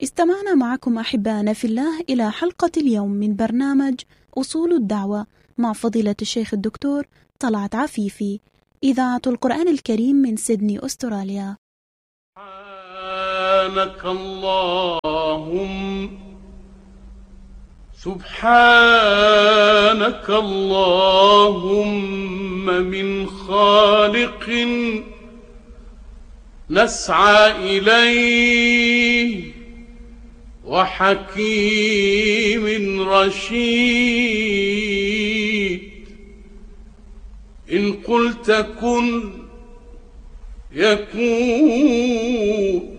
استمعنا معكم أحبائنا في الله إلى حلقة اليوم من برنامج أصول الدعوة مع فضيلة الشيخ الدكتور طلعت عفيفي، إذاعة القرآن الكريم من سيدني أستراليا. سبحانك اللهم من خالق نسعى إليه وحكيم رشيد، إن قلت كن يكون،